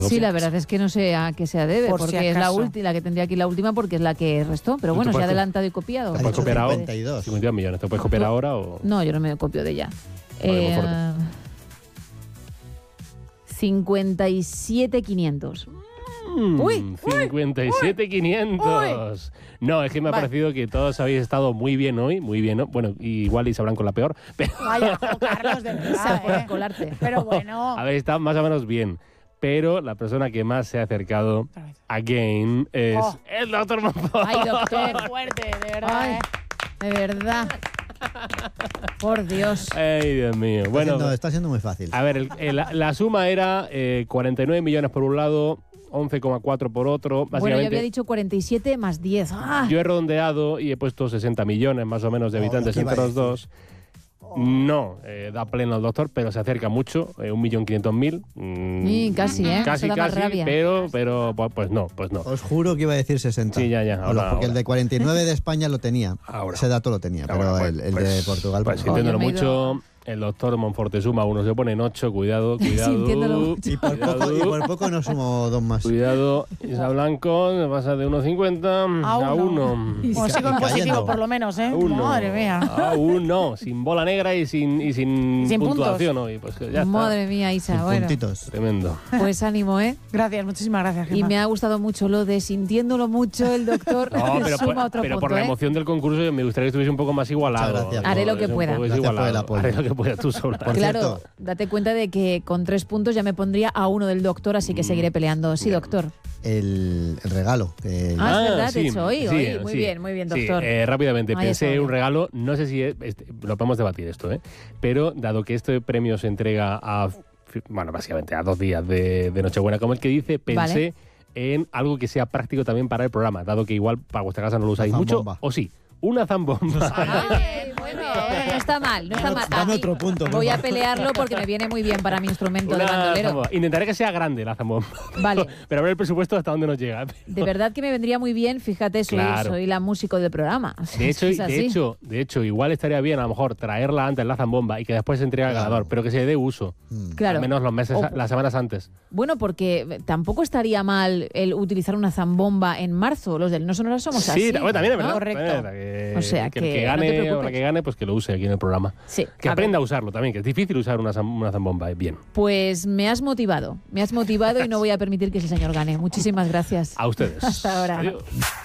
Sí, la verdad es que no sé a qué se debe, Por porque si es la acaso. la que tendría aquí la última, porque es la que restó. Pero bueno, se ha adelantado y copiado. Ha puedes dicho copiar ahora. 52. 52 millones. ¿Te puedes copiar ahora o...? No, yo no me copio de ella. Vale, muy fuerte. 57.500. Uy, 57.500. No, es que me ha Vale. parecido que todos habéis estado muy bien hoy, muy bien, ¿no? Bueno, igual y sabrán con la peor, pero Vaya, Carlos, de verdad, por colarte. Pero bueno. habéis estado más o menos bien. Pero la persona que más se ha acercado, again, es Oh. el doctor Monfort. Ay, doctor. Qué fuerte, de verdad. Ay, de verdad. Por Dios. Ay, Dios mío. Bueno, Está siendo muy fácil. a ver, la suma era 49 millones por un lado, 11,4 por otro. Bueno, yo Básicamente, había dicho 47 más 10. ¡Ah! yo he redondeado y he puesto 60 millones más o menos de habitantes ¿qué iba entre a los dos. No, da pleno al doctor, pero se acerca mucho, 1.500.000. Sí, casi, ¿eh? Casi, Eso da más casi, rabia. pero pues no. Os juro que iba a decir 60. Sí, ya, Porque ahora. el de 49 de España lo tenía. Ahora. Ese dato lo tenía, pero Ahora, el pues, de Portugal... Pues por favor. sintiéndolo Yo me he ido- mucho, el doctor Monfortesuma, uno se pone en 8, cuidado. Sintiéndolo mucho. Y por poco no sumo dos más. Cuidado, Isa Blanco, me pasa de 1,50 a 1. Como sigo en Y positivo, cayendo. por lo menos, ¿eh? A 1. Madre mía. A 1, sin bola negra y sin Sin puntuación hoy. Pues ya está. Madre mía, Isa. Sin Bueno, puntitos. Tremendo. pues ánimo, ¿eh? Gracias, muchísimas gracias, Y Gemma. me ha gustado mucho lo de sintiéndolo mucho el doctor. No, pero, suma otro pero punto, por la ¿eh? emoción del concurso me gustaría que estuviese un poco más igualado. Muchas gracias. Haré lo que Es un pueda. poco Gracias por desigualado. el apoyo. Haré lo que pueda tú sola. Por Claro, cierto, date cuenta de que con 3 puntos ya me pondría a 1 del doctor, así que seguiré peleando. Sí, doctor. el regalo. Que Ah, es verdad, sí, de hecho, hoy. Muy sí. bien, Sí, doctor. rápidamente, Ahí pensé está. un regalo, no sé si lo podemos debatir esto, pero dado que este premio se entrega bueno, básicamente a 2 días de Nochebuena, como el que dice, pensé en algo que sea práctico también para el programa, dado que igual para vuestra casa no lo usáis mucho, zambomba. o sí, una zambomba. Ay, muy bien. No está mal, no está mal. Dame A mí otro punto, por voy a favor. pelearlo porque me viene muy bien para mi instrumento de Una bandolero. zambomba. Intentaré que sea grande la zambomba. Vale. Pero a ver el presupuesto hasta dónde nos llega. De verdad que me vendría muy bien, fíjate, Claro. soy la músico del programa. De hecho, igual estaría bien a lo mejor traerla antes la zambomba y que después se entregue al Claro. ganador, pero que se dé uso. Claro. Al menos los meses, O- las semanas antes. Bueno, porque tampoco estaría mal el utilizar una zambomba en marzo. Los del No Sonoras somos así. Sí, bueno, también es ¿no? verdad. Correcto. también es verdad O sea el que que no gane te o preocupes. la que gane, pues que lo use aquí en el programa. Sí, Que a aprenda ver. a usarlo también, que es difícil usar una zambomba. Bien. Pues me has motivado y no voy a permitir que ese señor gane. Muchísimas gracias. A ustedes. Hasta ahora. Adiós.